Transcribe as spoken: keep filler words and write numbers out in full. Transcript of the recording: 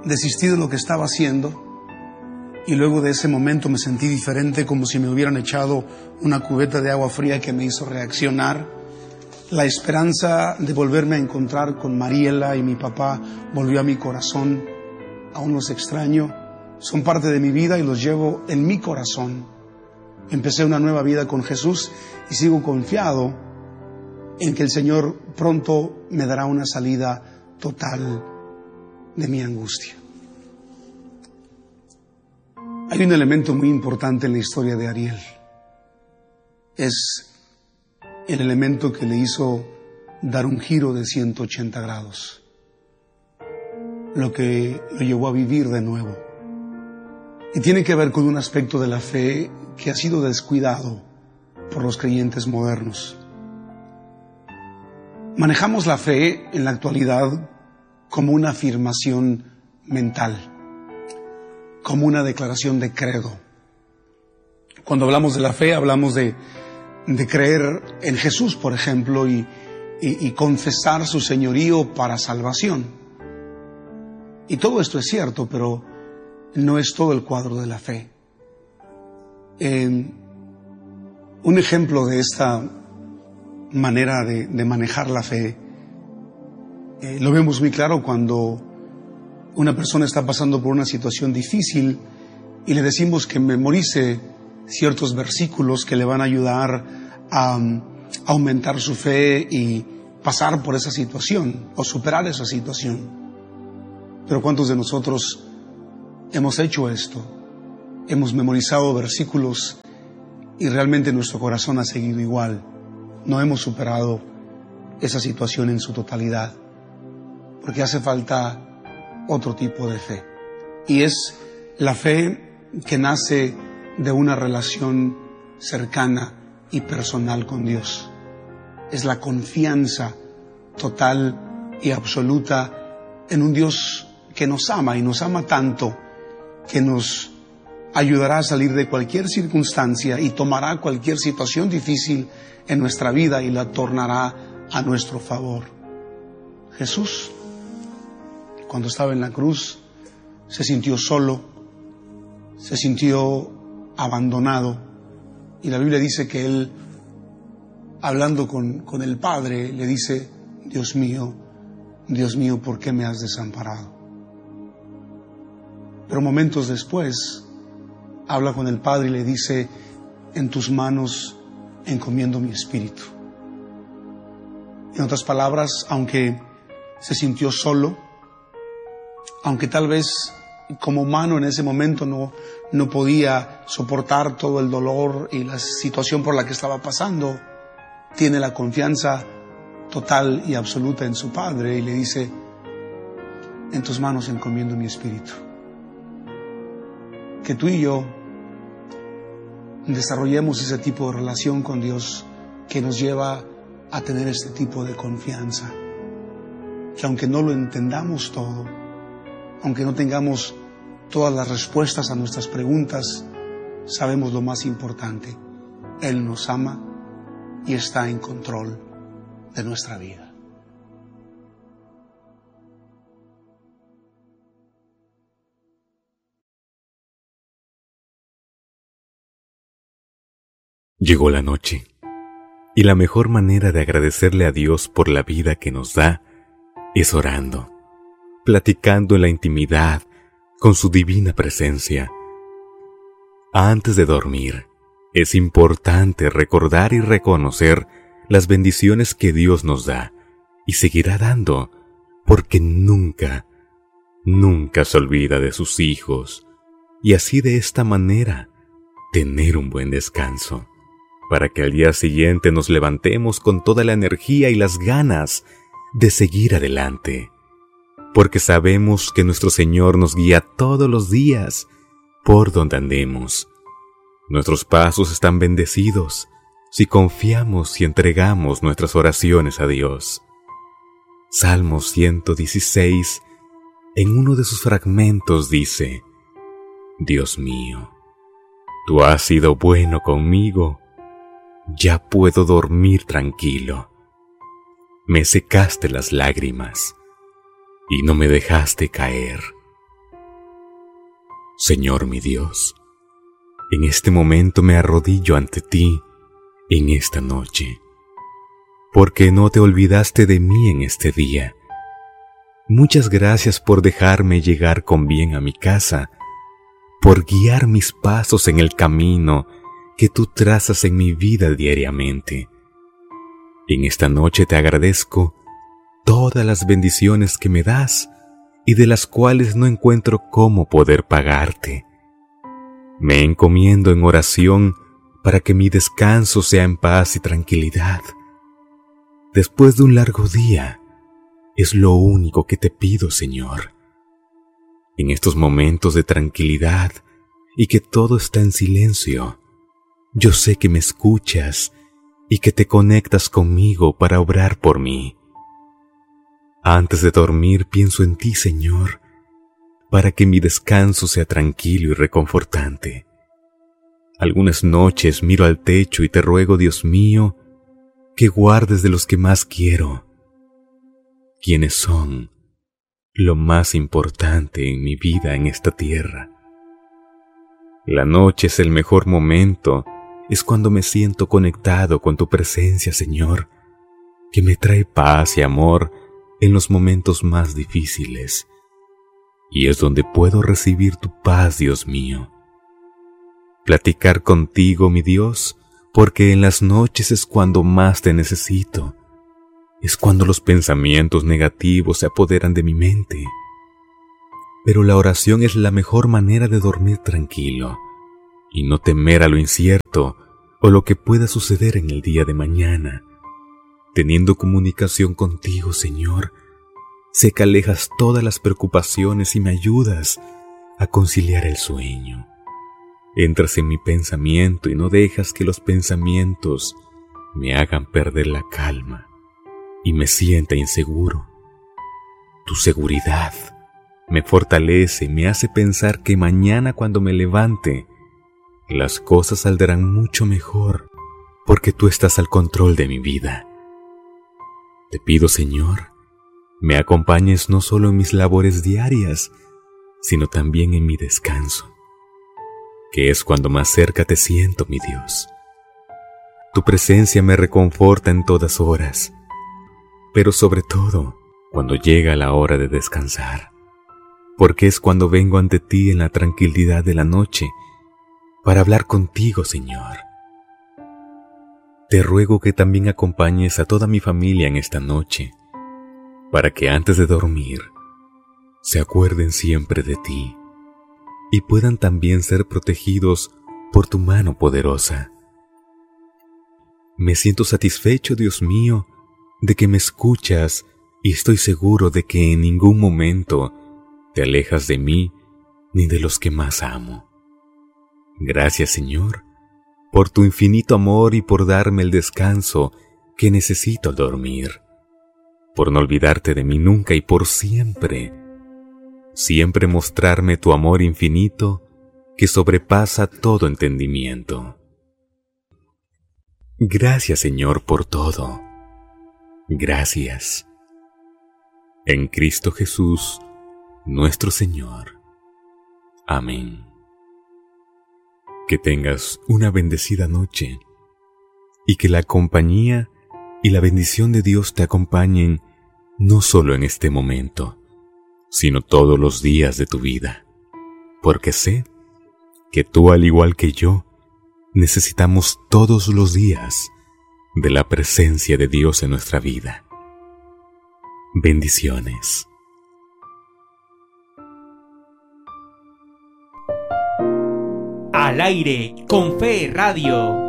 desistí de lo que estaba haciendo y luego de ese momento me sentí diferente, como si me hubieran echado una cubeta de agua fría que me hizo reaccionar. La esperanza de volverme a encontrar con Mariela y mi papá volvió a mi corazón. Aún los extraño, son parte de mi vida y los llevo en mi corazón. Empecé una nueva vida con Jesús y sigo confiado en que el Señor pronto me dará una salida total de mi angustia. Hay un elemento muy importante en la historia de Ariel. Es el elemento que le hizo dar un giro de ciento ochenta grados. Lo que lo llevó a vivir de nuevo. Y tiene que ver con un aspecto de la fe que ha sido descuidado por los creyentes modernos. Manejamos la fe en la actualidad como una afirmación mental, como una declaración de credo. Cuando hablamos de la fe, hablamos de, de creer en Jesús, por ejemplo, y, y, y confesar su señorío para salvación. Y todo esto es cierto, pero no es todo el cuadro de la fe. Eh, un ejemplo de esta manera de, de manejar la fe eh, lo vemos muy claro cuando una persona está pasando por una situación difícil y le decimos que memorice ciertos versículos que le van a ayudar a, a aumentar su fe y pasar por esa situación o superar esa situación. Pero ¿cuántos de nosotros hemos hecho esto? Hemos memorizado versículos y realmente nuestro corazón ha seguido igual. No hemos superado esa situación en su totalidad, porque hace falta otro tipo de fe. Y es la fe que nace de una relación cercana y personal con Dios. Es la confianza total y absoluta en un Dios que nos ama y nos ama tanto que nos ayudará a salir de cualquier circunstancia y tomará cualquier situación difícil en nuestra vida y la tornará a nuestro favor. Jesús, cuando estaba en la cruz, se sintió solo, se sintió abandonado, y la Biblia dice que Él, hablando con, con el Padre, le dice: Dios mío, Dios mío, ¿por qué me has desamparado? Pero momentos después, habla con el Padre y le dice: en tus manos encomiendo mi espíritu. En otras palabras, aunque se sintió solo, aunque tal vez como humano en ese momento no, no podía soportar todo el dolor y la situación por la que estaba pasando, tiene la confianza total y absoluta en su Padre y le dice: en tus manos encomiendo mi espíritu. Que tú y yo desarrollemos ese tipo de relación con Dios que nos lleva a tener este tipo de confianza. Que aunque no lo entendamos todo, aunque no tengamos todas las respuestas a nuestras preguntas, sabemos lo más importante: Él nos ama y está en control de nuestra vida. Llegó la noche, y la mejor manera de agradecerle a Dios por la vida que nos da es orando, platicando en la intimidad con su divina presencia. Antes de dormir, es importante recordar y reconocer las bendiciones que Dios nos da y seguirá dando, porque nunca, nunca se olvida de sus hijos, y así de esta manera tener un buen descanso, para que al día siguiente nos levantemos con toda la energía y las ganas de seguir adelante, porque sabemos que nuestro Señor nos guía todos los días por donde andemos. Nuestros pasos están bendecidos si confiamos y entregamos nuestras oraciones a Dios. Salmo ciento dieciséis, en uno de sus fragmentos dice: Dios mío, tú has sido bueno conmigo, ya puedo dormir tranquilo. Me secaste las lágrimas y no me dejaste caer Señor mi Dios, en este momento me arrodillo ante ti en esta noche, porque no te olvidaste de mí en este día. Muchas gracias por dejarme llegar con bien a mi casa, por guiar mis pasos en el camino que tú trazas en mi vida diariamente. En esta noche te agradezco todas las bendiciones que me das y de las cuales no encuentro cómo poder pagarte. Me encomiendo en oración para que mi descanso sea en paz y tranquilidad. Después de un largo día, es lo único que te pido, Señor. En estos momentos de tranquilidad y que todo está en silencio, yo sé que me escuchas y que te conectas conmigo para obrar por mí. Antes de dormir pienso en ti, Señor, para que mi descanso sea tranquilo y reconfortante. Algunas noches miro al techo y te ruego, Dios mío, que guardes de los que más quiero, quienes son lo más importante en mi vida en esta tierra. La noche es el mejor momento, es cuando me siento conectado con tu presencia, Señor, que me trae paz y amor en los momentos más difíciles, y es donde puedo recibir tu paz, Dios mío. Platicar contigo, mi Dios, porque en las noches es cuando más te necesito, es cuando los pensamientos negativos se apoderan de mi mente. Pero la oración es la mejor manera de dormir tranquilo y no temer a lo incierto o lo que pueda suceder en el día de mañana. Teniendo comunicación contigo, Señor, sé que alejas todas las preocupaciones y me ayudas a conciliar el sueño. Entras en mi pensamiento y no dejas que los pensamientos me hagan perder la calma y me sienta inseguro. Tu seguridad me fortalece y me hace pensar que mañana cuando me levante, las cosas saldrán mucho mejor porque tú estás al control de mi vida. Te pido, Señor, me acompañes no solo en mis labores diarias, sino también en mi descanso, que es cuando más cerca te siento, mi Dios. Tu presencia me reconforta en todas horas, pero sobre todo cuando llega la hora de descansar, porque es cuando vengo ante ti en la tranquilidad de la noche para hablar contigo, Señor. Te ruego que también acompañes a toda mi familia en esta noche, para que antes de dormir se acuerden siempre de ti y puedan también ser protegidos por tu mano poderosa. Me siento satisfecho, Dios mío, de que me escuchas y estoy seguro de que en ningún momento te alejas de mí ni de los que más amo. Gracias, Señor, por tu infinito amor y por darme el descanso que necesito al dormir, por no olvidarte de mí nunca y por siempre, siempre mostrarme tu amor infinito que sobrepasa todo entendimiento. Gracias, Señor, por todo. Gracias. En Cristo Jesús, nuestro Señor. Amén. Que tengas una bendecida noche y que la compañía y la bendición de Dios te acompañen no solo en este momento, sino todos los días de tu vida, porque sé que tú, al igual que yo, necesitamos todos los días de la presencia de Dios en nuestra vida. Bendiciones. Al aire con Fe Radio.